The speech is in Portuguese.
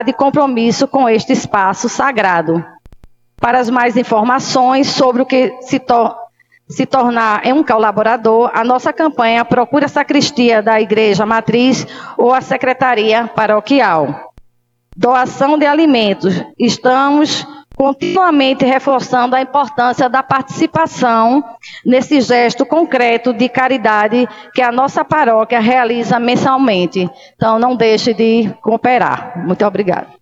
de compromisso com este espaço sagrado. Para as mais informações sobre o que se tornar um colaborador, a nossa campanha procura a sacristia da Igreja Matriz ou a Secretaria Paroquial. Doação de alimentos. Estamos continuamente reforçando a importância da participação nesse gesto concreto de caridade que a nossa paróquia realiza mensalmente. Então, não deixe de cooperar. Muito obrigada.